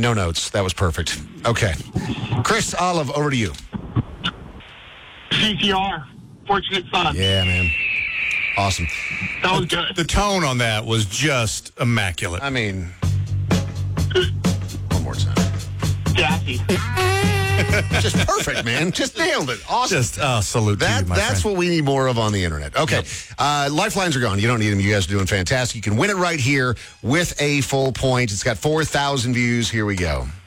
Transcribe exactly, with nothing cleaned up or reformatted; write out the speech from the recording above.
No notes. That was perfect. Okay. Chris Olive, over to you. C T R, Fortunate Son. Yeah, man. Awesome. That was good. The tone on that was just immaculate. I mean, one more time. Jackie. Just perfect, man. Just nailed it. Awesome. Just uh, salute That, to you, my that's friend. what we need more of on the internet. Okay. Yep. Uh, lifelines are gone. You don't need them. You guys are doing fantastic. You can win it right here with a full point. It's got four thousand views. Here we go.